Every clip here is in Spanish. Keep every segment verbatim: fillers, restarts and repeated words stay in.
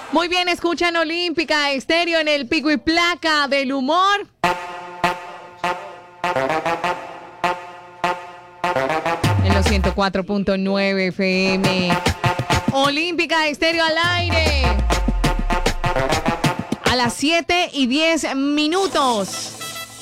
Muy bien, escuchan Olímpica Estéreo en el pico y placa del humor. En los ciento cuatro punto nueve F M. Olímpica Estéreo al aire. A las siete y diez minutos.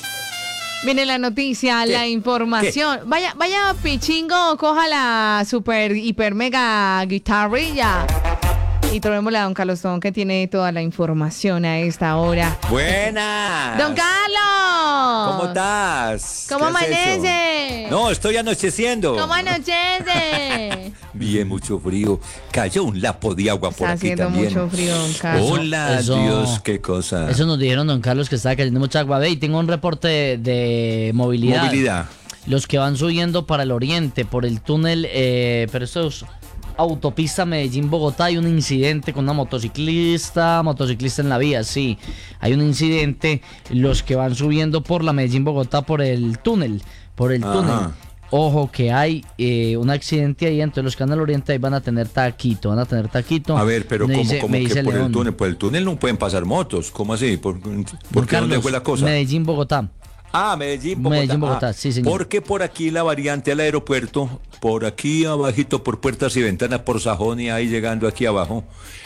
Viene la noticia, ¿Qué? la información. ¿Qué? Vaya, vaya Pichingo, coja la super, hiper, mega guitarrilla. Y trovemosle a don Carlos Tobón, que tiene toda la información a esta hora. ¡Buenas! ¡Don Carlos! ¿Cómo estás? ¿Cómo amanece? No, estoy anocheciendo. ¿Cómo anochece? Bien, mucho frío. Cayó un lapo de agua por Está aquí haciendo también. mucho frío, don Carlos. Hola, Eso- Dios, qué cosa. Eso nos dijeron, don Carlos, que estaba cayendo mucha agua. Ve, y tengo un reporte de, de movilidad. Movilidad. Los que van subiendo para el oriente, por el túnel, eh, pero esto es autopista Medellín-Bogotá, hay un incidente con una motociclista, motociclista en la vía, sí. Hay un incidente, los que van subiendo por la Medellín-Bogotá, por el túnel, por el Ajá. túnel. Ojo que hay eh, un accidente ahí, entonces los que van al oriente ahí van a tener taquito, van a tener taquito. A ver, pero Me ¿cómo, dice- cómo me que dice por el León. túnel? Por el túnel no pueden pasar motos. ¿Cómo así? ¿Por, por Don qué dónde Carlos, fue la cosa? Medellín-Bogotá. Ah, Medellín, Bogotá. Medellín, Bogotá, Ah, sí, señor. Porque por aquí la variante al aeropuerto, por aquí abajito, por Puertas y Ventanas, por Sajonia, ahí llegando aquí abajo,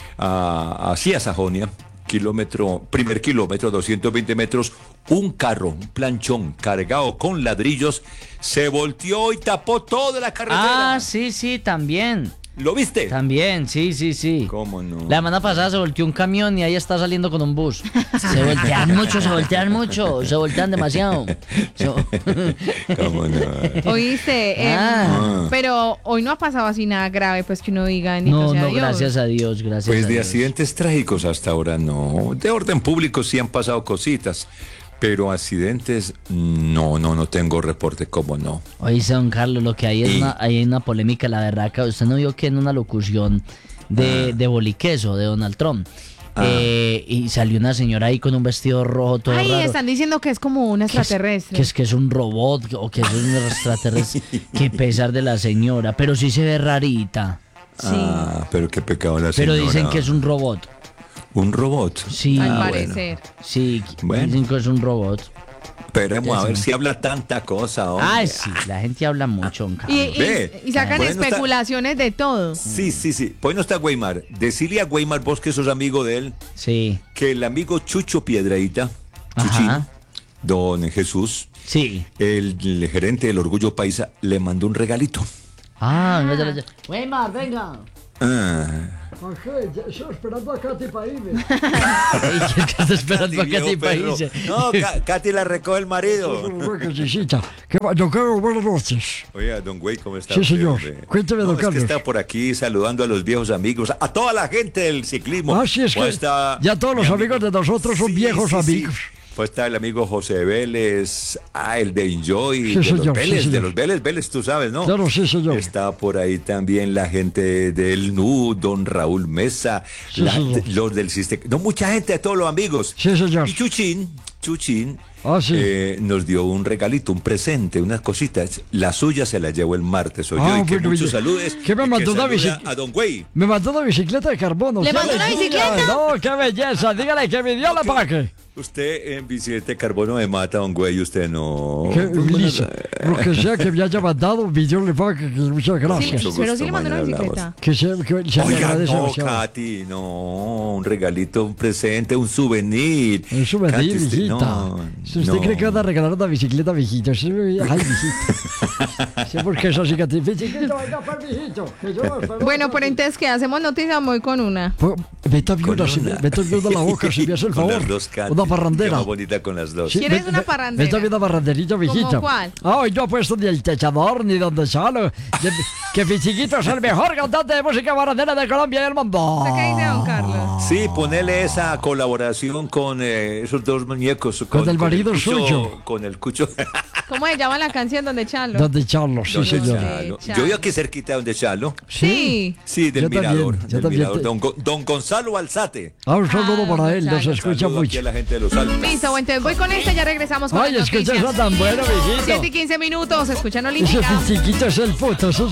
a, hacia Sajonia, kilómetro, primer kilómetro, doscientos veinte metros, un carro, un planchón cargado con ladrillos, se volteó y tapó toda la carretera. Ah, sí, sí, también. ¿Lo viste? También, sí, sí, sí. ¿Cómo no? La semana pasada se volteó un camión y ahí está saliendo con un bus. Se voltean mucho, se voltean mucho, se voltean demasiado. So- ¿Cómo no? Oíste, em, Ah. pero hoy no ha pasado así nada grave, pues que uno diga, ni No, sea no, Dios. gracias a Dios, gracias Pues a de Dios. accidentes trágicos hasta ahora no. De orden público sí han pasado cositas, pero accidentes no, no, no tengo reporte, ¿cómo no? Oye, don Carlos, lo que hay es Y- una, hay una polémica, la verdad, que usted no vio que en una locución de, de Boliqueso, de Donald Trump, Ah. eh, y salió una señora ahí con un vestido rojo todo Ay, raro. están diciendo que es como un que es, extraterrestre. que es que es un robot o que es un extraterrestre. Qué pesar de la señora, pero sí se ve rarita. Sí. Ah, pero qué pecado la Pero señora. dicen que es un robot. un robot. Sí, Al Ah, parecer. sí, Bueno. dicen que es un robot. Esperemos a Ya ver sé. si habla tanta cosa, hombre. Ay, sí, la gente habla mucho, don Carlos. Y, y- Ve. y sacan Bueno, está- especulaciones de todo. Sí, sí, sí. Pues no está Weimar. Decirle a Weimar, vos que sos amigo de él, Sí, que el amigo Chucho Piedrahíta, Chuchín, Ajá. don Jesús, sí. el, el gerente del Orgullo Paisa, le mandó un regalito. Ah, no, ya, ya. Weimar, venga. Ah. Ángel, ya estoy esperando a Katy para irme. Ey, ¿qué es que está esperando a Viejo Katy perro. País? No, Ka- Katy la recoge el marido. ¿Qué va? Don Carlos, buenas noches. Oiga, don Güey, ¿cómo está? Sí, usted, señor. hombre? Cuénteme, No, don es que Carlos. está por aquí saludando a los viejos amigos, a toda la gente del ciclismo. Ah, sí, es Pues que está ya todos mi los amigo- amigos de nosotros son Sí, viejos sí, sí. amigos. Pues está el amigo José Vélez, ah, el de Enjoy, Sí, de los señor, sí, Vélez, de señor. los Vélez, Vélez, tú sabes, ¿no? Claro, sí, señor. Está por ahí también la gente del N U, don Raúl Mesa, Sí, la- señor. los del sistema, no, mucha gente, de todos los amigos. Sí, señor. Y Chuchín, Chuchín, Ah, sí. eh, nos dio un regalito, un presente, unas cositas. La suya se la llevó el martes, oyó, Ah, y que bueno, muchos oye, saludes. ¿qué me y mandó que una saluda bicic- a don Güey. Me mandó una bicicleta de carbono. ¿Le ¡Qué mandó una alegría! bicicleta? No, qué belleza. Dígale que me dio la paque. Usted en bicicleta de carbono me mata, don Güey, usted no. Que, Lisa, lo que sea que me haya mandado, mi Dios le pague. que Muchas Sí, gracias. Mucho pero gusto, sí le mandó una mañana bicicleta. Que se, que se me Oiga, agradece no, demasiado. Katy, no, un regalito, un presente, un souvenir. Un souvenir, Katy, usted- viejita. no, Si usted no. cree que van a regalar una bicicleta, viejito. Sí, ay, viejito. Sí, porque eso sí que te... Bicicleta, venga, para el viejito. que yo lo espero. Bueno, pero entonces, ¿qué hacemos noticia? Voy con una. Pues, vete a Con viuda, si una. me- vete a viuda la boca, si me hace el Con favor. las dos, Katy. Una parrandera. Qué más bonita con las dos. Sí, ¿Quieres ve- una ve- parrandera? Vete a ver una parranderita, viejita. cuál? Ah, hoy no he puesto ni el techador, ni donde solo. De- que mi chiquito es el mejor cantante de música parrandera de Colombia y el mundo. ¿Usted qué dice, don Carlos? Sí, ponele esa colaboración con eh, esos dos muñecos. Con el marido Cucho, suyo. Con el Cucho. ¿Cómo se llama la canción donde Chalo? Donde Charlos, sí, Donde señor. Chalo. Chalo. Yo vivo aquí cerquita donde Chalo. Sí. Sí, del Yo también, mirador. yo del también mirador. te- Don, Go- don Gonzalo Alzate. Ah, un saludo Ah, para él, nos Gonzalo. escucha Saludo aquí mucho. a la gente de los Alpes. Listo, bueno, entonces voy con esta, ya regresamos con Ay, las es que eso noticias. está tan bueno, siete y viejito. quince minutos, escuchan Ese Olímpica. chiquito es el puto, eso